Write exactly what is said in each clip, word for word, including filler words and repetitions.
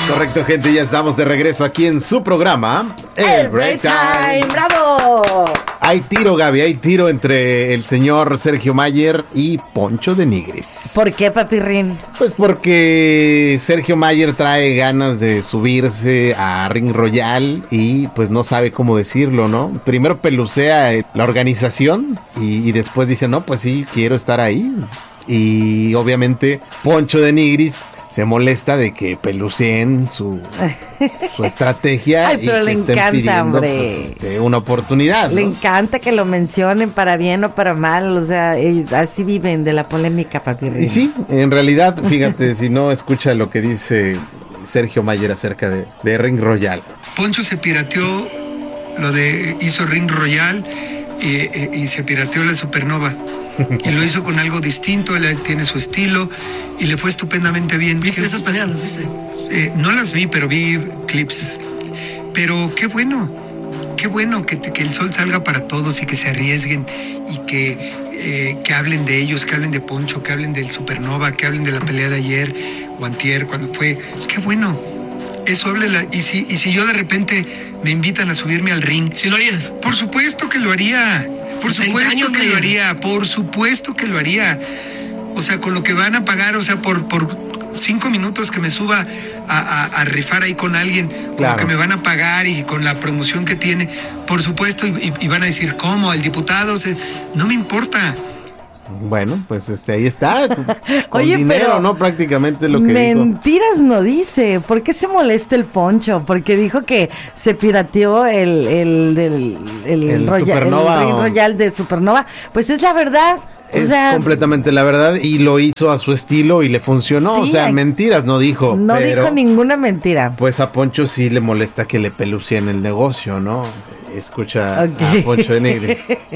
Correcto, gente, ya estamos de regreso aquí en su programa El Break Time. ¡Bravo! Hay tiro, Gaby, hay tiro entre el señor Sergio Mayer y Poncho de Nigris. ¿Por qué, papirrín? Pues porque Sergio Mayer trae ganas de subirse a Ring Royal y pues no sabe cómo decirlo, ¿no? Primero pelucea la organización y, y después dice, no, pues sí, quiero estar ahí. Y obviamente Poncho de Nigris se molesta de que peluceen su, su estrategia. Ay, pero y le que estén encanta, pidiendo, hombre. pues, este, una oportunidad, ¿no? Le encanta que lo mencionen para bien o para mal, o sea, eh, así viven de la polémica, papirrín. Y sí, en realidad, fíjate, si no escucha lo que dice Sergio Mayer acerca de, de Ring Royal. Poncho se pirateó lo de, hizo Ring Royal y, y, y se pirateó la Supernova. Y lo hizo con algo distinto, él tiene su estilo y le fue estupendamente bien. ¿Viste esas peleas? ¿Las viste? Eh, no las vi, pero vi clips. Pero qué bueno, qué bueno que, que el sol salga para todos y que se arriesguen y que, eh, que hablen de ellos, que hablen de Poncho, que hablen del Supernova, que hablen de la pelea de ayer o antier, cuando fue. Qué bueno. Eso háblela. Y si, y si yo de repente me invitan a subirme al ring. ¿Sí lo harías? Por supuesto que lo haría. Por supuesto que lo haría, por supuesto que lo haría. O sea, con lo que van a pagar, o sea, por, por cinco minutos que me suba a, a, a rifar ahí con alguien, claro, con lo que me van a pagar y con la promoción que tiene, por supuesto, y, y van a decir, ¿cómo? El diputado, se... no me importa. Bueno, pues este ahí está. Con Oye, dinero, pero ¿no? Prácticamente lo que mentiras dijo. no dice. ¿Por qué se molesta el Poncho? Porque dijo que se pirateó el el del el, El Royal, Supernova el Ring o... Royal de Supernova. Pues es la verdad. Es o sea, completamente la verdad y lo hizo a su estilo y le funcionó. Sí, o sea, mentiras no dijo. No pero, dijo ninguna mentira. Pues a Poncho sí le molesta que le peluceen el negocio, ¿no? Escucha Okay. a Poncho de Nigris.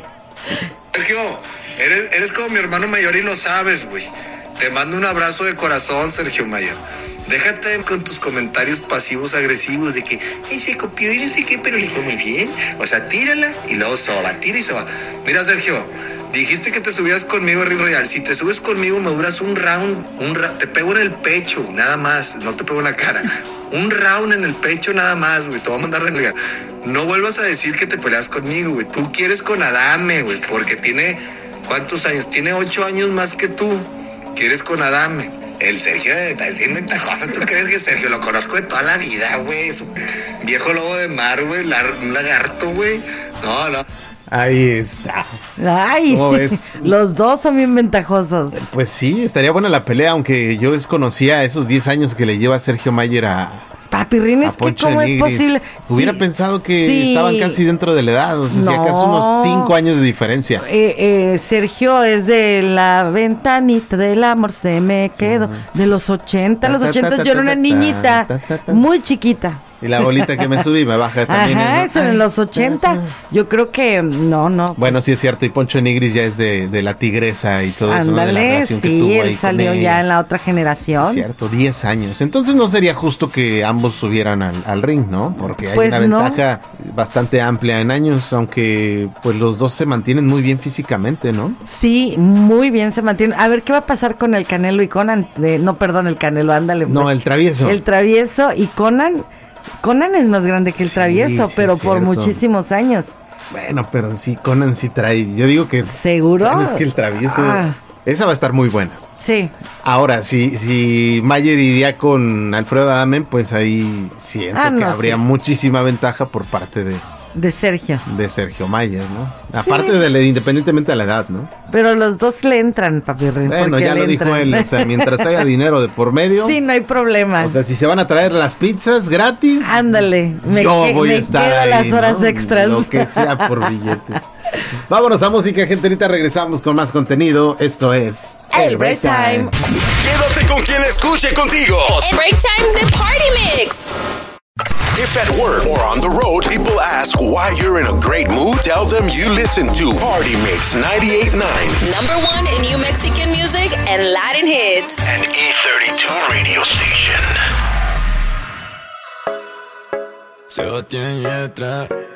Sergio, eres, eres como mi hermano mayor y lo sabes, güey. Te mando un abrazo de corazón, Sergio Mayer. Déjate con tus comentarios pasivos agresivos de que "Ay, se copió y no sé qué, pero le fue muy bien". O sea, tírala y luego soba, tira y soba. Mira, Sergio, dijiste que te subías conmigo a Ring Royal. Si te subes conmigo me duras un round, un ra- te pego en el pecho, nada más, no te pego en la cara. Un round en el pecho nada más, güey, te voy a mandar de nalga. No vuelvas a decir que te peleas conmigo, güey. Tú quieres con Adame, güey, porque tiene, ¿cuántos años? Tiene ocho años más que tú. Quieres con Adame. El Sergio es bien ventajoso. ¿Tú crees que Sergio lo conozco de toda la vida, güey? Es un viejo lobo de mar, güey, lar- un lagarto, güey. No, no. Ahí está. Ay, ¿Cómo ves? Los dos son bien ventajosos. Pues sí, estaría buena la pelea, aunque yo desconocía esos diez años que le lleva Sergio Mayer a... Papirrín, es a que Poncho cómo de es Nigris. posible. Hubiera Sí, pensado que sí. estaban casi dentro de la edad, o sea, si No. acaso unos cinco años de diferencia. Eh, eh, Sergio es de la ventanita del amor, se me quedó. De los ochenta, los Ta, ta, ochenta ta, yo era ta, una ta, niñita, ta, ta, ta. muy chiquita. Y la bolita que me subí me baja también. Ajá, ¿no? eso en Ay, los ochenta. Yo creo que, no, no. Bueno, sí es cierto, y Poncho de Nigris ya es de, de la tigresa y todo eso, ¿no? De la Ándale, relación que sí, tuvo ahí él con salió ella. ya en la otra Es generación. cierto, diez años. Entonces no sería justo que ambos subieran al, al ring, ¿no? Porque hay Pues una no. ventaja bastante amplia en años, aunque pues los dos se mantienen muy bien físicamente, ¿no? Sí, muy bien se mantiene. A ver, ¿qué va a pasar con el Canelo y Conan? De, no, perdón, el Canelo, ándale. No, pues. el travieso. El travieso y Conan. Conan es más grande que el Sí, travieso, sí, pero es por cierto. muchísimos años. Bueno, pero sí, Conan sí trae. Yo digo que... ¿Seguro? Bueno, es que el travieso... Ah. Esa va a estar muy buena. Sí. Ahora, si, si Mayer iría con Alfredo Adame, pues ahí siento Ah, que no, habría sí. muchísima ventaja por parte de, De Sergio. de Sergio Mayer, ¿no? Sí. Aparte de la, independientemente de la edad, ¿no? Pero los dos le entran, papirrín. Bueno, porque ya le lo dijo entran. él, o sea, mientras haya dinero de por medio, Sí, no hay problema. o sea, si se van a traer las pizzas gratis, Ándale, me, yo que- voy me a estar quedo ahí, las horas ¿no? extras. Lo que sea por billetes. Vámonos a música, gente, ahorita regresamos con más contenido. Esto es El Break Time. Quédate con quien escuche contigo. El Break Time de Party Mix. If at work or on the road, people ask why you're in a great mood, tell them you listen to Party Mix ninety-eight point nine. Number one in New Mexican music and Latin hits. An E thirty-two radio station. Sebastián Yatra.